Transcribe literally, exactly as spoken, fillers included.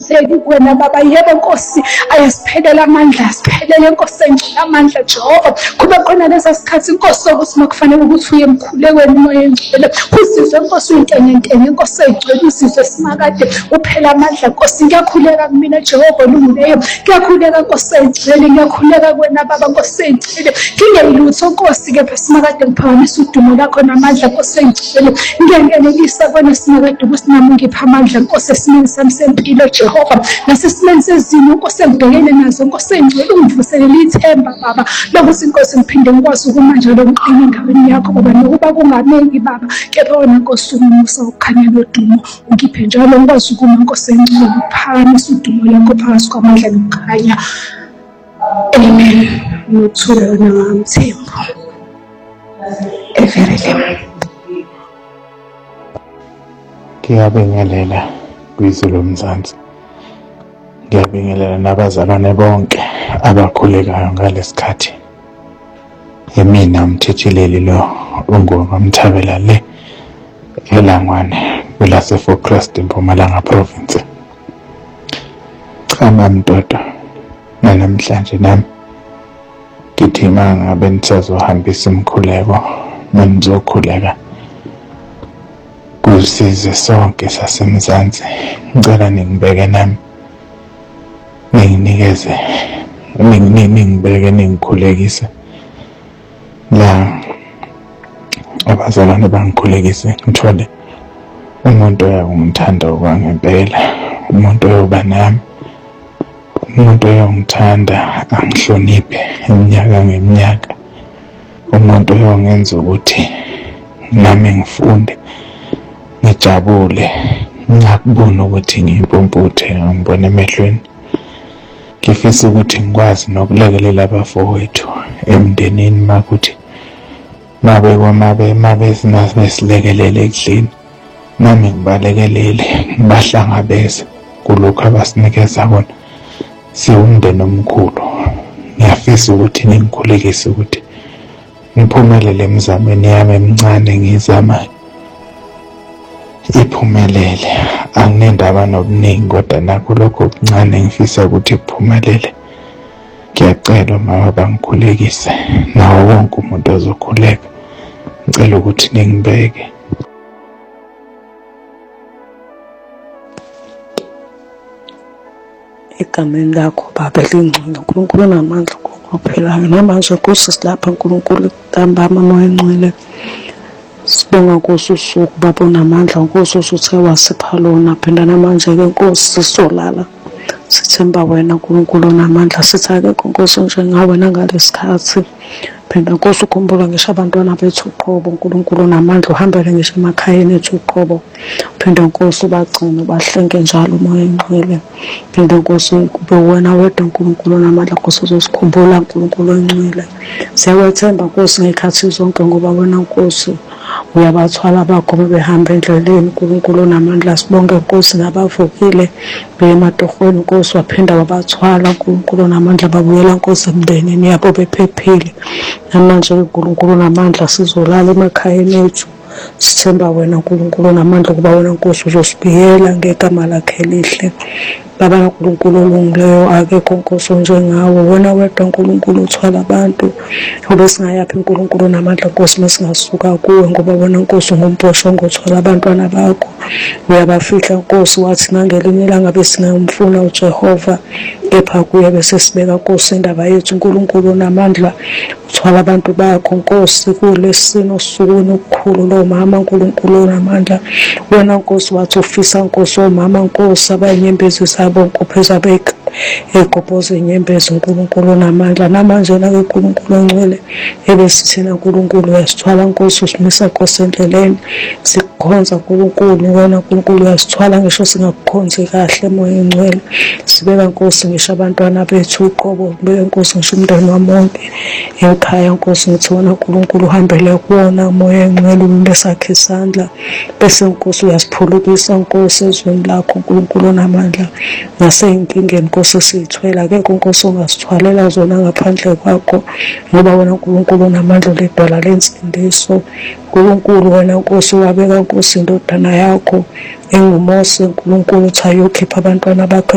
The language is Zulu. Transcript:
ayenzeki kuwena Baba. Yebo Nkosi, ayasiphelela amandla, asiphelele Nkosi engcwele amandla Jehova. Kube khona lesa sikhathi Nkosi sokuthi makufanele ukuthi uye emkhulekweni umoya engcwele, usizwe Nkosi uyinkengenkenge Nkosi engcwele, usizwe simakade uphela amandla Nkosi. Ngiyakhuleka kumina Jehova olungileyo, ngiyakhuleka Nkosi engcwele, ngiyakhuleka kuwena Baba Nkosi engcwele. Ngingeyilutho Nkosi kepha simakade ngiphakamisa udumo lakho namandla Nkosi engcwele. Ngiyangenelisa kwena simakade ukuthi nami ungipha amandla Nkosi esimeni sami sempilo Jehova, nasesimeni sezimo Nkosi engibhekene nazo Nkosi engcwele. Ungivuselele ithemba Baba lokuthi Nkosi ngiphinde ngikwazi ukuma njalo ngiqine endaweni yakho Baba, nokuba kunganeki Baba kepha wena Nkosi ungumusa ukukhanya nodumo. Ungiphe njalo ngikwazi ukuma Nkosi engcwele ukuphakamisa udumo lakho phakathi kwamandla nokukhanya. Amen. Ngithula wena ngamthembu. Everile. Ngiyabingelela kwizwe lomzansi. Ngiyabingelela nabazalwane bonke abakhulekayo ngalesikhathi. Yimina umthethileli lo uNgoma Mthabela le eLangwane kulase Forecrest eMpumalanga province. Cha mamdoda, namhlanje nami ngithi mangabe nisazohambisa imkhuleko manizokhuleka kusize sonke sasemzansi, ngicela ningibeke nami, ninginikeze, ningibeke ningikhulekise la abazalwane bangikhulekise, ngithole umuntu oyangithanda okwangempela, umuntu oyoba nami, umuntu oyongithanda angihloniphe iminyaka ngeminyaka, umuntu oyongenza ukuthi nami ngifunde, ngijabule, ngakubona ukuthi ngiyimpumputhe, ngibone emehlweni. Ngifisa ukuthi ngikwazi nokulekelela abafowethu emndenini makuthi mabe kwamabe mabe sinasilekelele ekudleni, nami ngibalekelele, ngibahlangabeze kulokho abasinikeza kona. Siwumndeni omkhulu. Ngiyafisa ukuthi ningikhulekise ukuthi ngiphumelele emizamweni yami emncane ngizamayo, iphumelele. Anginendaba nobuningi kodwa nakho lokho okuncane ngifisa ukuthi kuphumelele. Ngiyacela mama bangikhulekise, nawo wonke umuntu ozokhuleka ngicela ukuthi ningibeke. Egameni lakho Baba elingcwele, uNkulunkulu onamandla okuphilayo, namanje Nkosi silapha uNkulunkulu ntambama moya engcwele. Sibonga Nkosi usuku Baba onamandla, Nkosi usuthe wasipha lona, phinda namanje-ke Nkosi sisolala sithemba wena uNkulunkulu onamandla. Sithi akekho Nkosi njengawe nangalesikhathi. Phinda Nkosi ukhumbula ngisho abantwana bethu uqobo, uNkulunkulu onamandla, uhambele ngisho emakhayeni ethu uqobo. Phinda Nkosi ubagcine ubahlenge njalo umoya engcwele. Phinda Nkosi kube wena wedwa uNkulunkulu onamandla, Nkosi uzosikhumbula uNkulunkulu ongcwele. Siyawethemba Nkosi ngekhathi zonke ngoba wena Nkosi uyabathwala bakho behamba endleleni uNkulunkulu onamandla. Sibonge Nkosi nabavukile beye ematohweni Nkosi waphinda wabathwala uNkulunkulu onamandla, babuyela Nkosi emndenini yabo bephephile. Namanje uNkulunkulu onamandla sizolala emakhayeni ethu sithemba wena uNkulunkulu onamandla kuba wena Nkosi uzosibiyela ngegama lakhe elihle. Baba uNkulunkulu olungileyo, akekho Nkosi njengawe, wena wedwa uNkulunkulu uthwala abantu. Ube singayaphi uNkulunkulu onamandla Nkosi mesingasuka kuwe, ngoba wena Nkosi ngumphosho ngothwala abantwana bakho. Uyabafihla Nkosi, wathi nangelinye ilanga besingamfuna uJehova kepha kuye bese sibeka Nkosi indaba yethu. uNkulunkulu onamandla uthwala abantu bakho Nkosi kulesino osukwini okukhulu lo mama uNkulunkulu onamandla. Wena Nkosi wathi ufisa Nkosi omama Nkosi abanyembezi zabo nkopheza beka egobhoze inyembezi uNkulunkulu onamandla. Namanje na uNkulunkulu ongcwele ebesithina uNkulunkulu uyasithwala Nkosi, usimisa Nkosi endleleni sikukhonza uNkulunkulu. Wena uNkulunkulu uyasithwala ngisho singakukhonzi kahle moya engcwele. Sibeka Nkosi ngisho abantwana bethu uqobo, sibeka Nkosi ngisho umndeni wamonke ekhaya Nkosi. Ngithi wona uNkulunkulu uhambele kuwona moya engcwele, ulule sakhe isandla bese Nkosi uyasiphulukisa Nkosi ezweni lakho uNkulunkulu onamandla. Nasey'nkingeni Nkosi siyithwela, akekho Nkosi ongasithwalela zona ngaphandle kwakho, ngoba wena uNkulunkulu onamandla ulidwala lensindiso. uNkulunkulu wena Nkosi wabeka Nkosi indodana yakho enguMose uNkulunkulu uthi ayokhipha abantwana bakho